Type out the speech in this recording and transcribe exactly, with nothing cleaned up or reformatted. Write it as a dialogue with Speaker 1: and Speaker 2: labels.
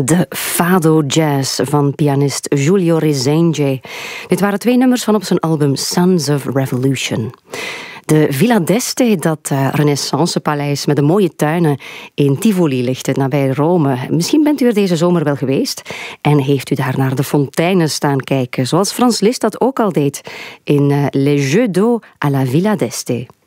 Speaker 1: De Fado Jazz van pianist Giulio Resenge. Dit waren twee nummers van op zijn album Sons of Revolution. De Villa d'Este, dat uh, renaissancepaleis met de mooie tuinen in Tivoli ligt, het nabij Rome. Misschien bent u er deze zomer wel geweest en heeft u daar naar de fonteinen staan kijken, zoals Frans Liszt dat ook al deed in uh, Les Jeux d'eau à la Villa d'Este.